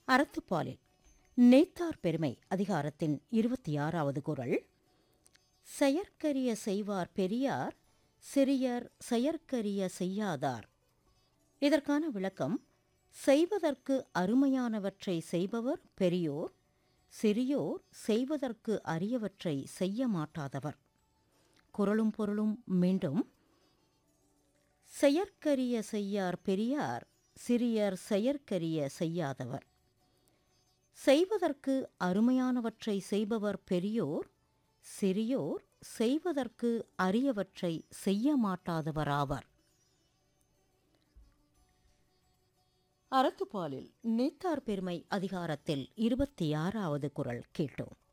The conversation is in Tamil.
அறத்துப்பாலில் நேத்தார் பெருமை அதிகாரத்தின் 26வது குறள். செயற்கரிய செய்வார் பெரியார், சிறியர் செயற்கரிய செய்யாதார். இதற்கான விளக்கம்: செய்வதற்கு அருமையானவற்றை செய்பவர் பெரியோர், சிறியோர் செய்வதற்கு அரியவற்றை செய்ய மாட்டாதவர். குறளும் பொருளும் மீண்டும்: செயற்கரிய செய்யார் பெரியார், சிறியர் செயற்கரிய செய்யாதவர். செய்வதற்கு அருமையானவற்றை செய்பவர் பெரியோர், சிறியோர் செய்வதற்கு அரியவற்றை செய்ய மாட்டாதவராவர். அறத்துப்பாலில் நேத்தார் பெருமை அதிகாரத்தில் 26வது குறள் கேட்டோம்.